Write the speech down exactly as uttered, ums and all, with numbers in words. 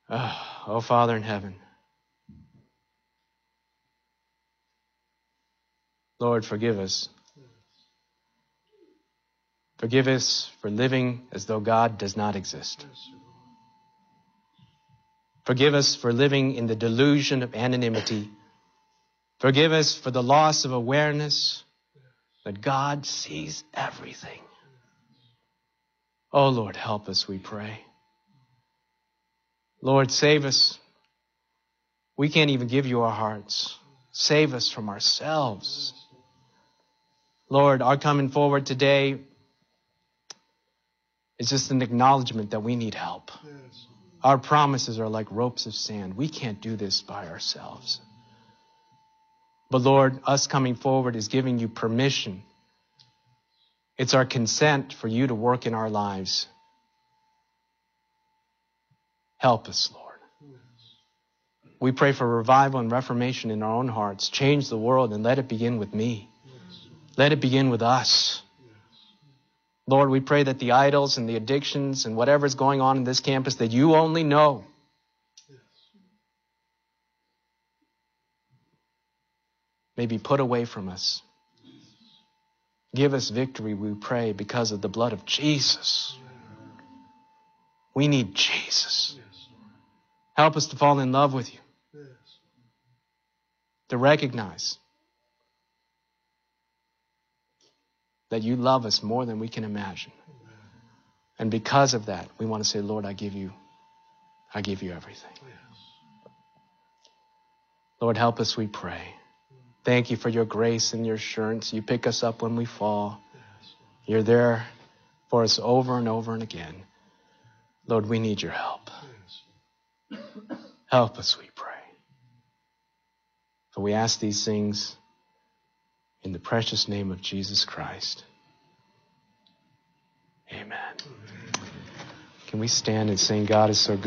Oh, oh, Father in heaven, Lord, forgive us. Forgive us for living as though God does not exist. Forgive us for living in the delusion of anonymity. Forgive us for the loss of awareness that God sees everything. Oh, Lord, help us, we pray. Lord, save us. We can't even give you our hearts. Save us from ourselves. Lord, our coming forward today is just an acknowledgement that we need help. Yes. Our promises are like ropes of sand. We can't do this by ourselves. But Lord, us coming forward is giving you permission. It's our consent for you to work in our lives. Help us, Lord. We pray for revival and reformation in our own hearts. Change the world and let it begin with me. Let it begin with us. Lord, we pray that the idols and the addictions and whatever's going on in this campus that you only know, may be put away from us. Give us victory, we pray, because of the blood of Jesus. We need Jesus. Help us to fall in love with you. To recognize that you love us more than we can imagine. And because of that, we want to say, Lord, I give you, I give you everything. Lord, help us, we pray. Thank you for your grace and your assurance. You pick us up when we fall. You're there for us over and over and again. Lord, we need your help. Help us, we pray. For we ask these things in the precious name of Jesus Christ. Amen. Can we stand and sing, God is so good?